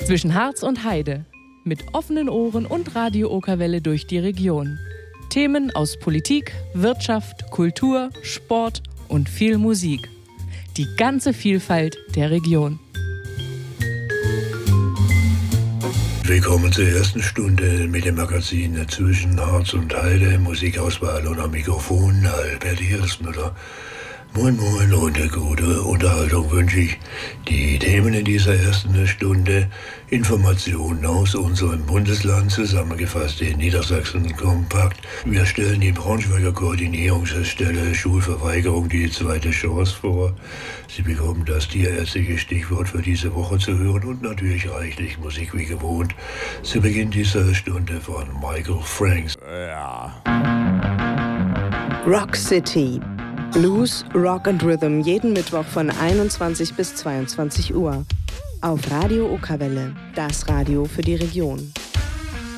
Zwischen Harz und Heide. Mit offenen Ohren und Radio Okerwelle durch die Region. Themen aus Politik, Wirtschaft, Kultur, Sport und viel Musik. Die ganze Vielfalt der Region. Willkommen zur ersten Stunde mit dem Magazin Zwischen Harz und Heide. Musikauswahl und am Mikrofon Albert Hirschmüller. Moin Moin und eine gute Unterhaltung wünsche ich. Die Themen in dieser ersten Stunde: Informationen aus unserem Bundesland, zusammengefasst in Niedersachsen kompakt. Wir stellen die Braunschweiger Koordinierungsstelle Schulverweigerung die zweite Chance vor. Sie bekommen das tierärztliche Stichwort für diese Woche zu hören und natürlich reichlich Musik wie gewohnt. Zu Beginn dieser Stunde von Michael Franks. Ja. Rock City. Blues, Rock and Rhythm jeden Mittwoch von 21 bis 22 Uhr. Auf Radio Okerwelle, das Radio für die Region.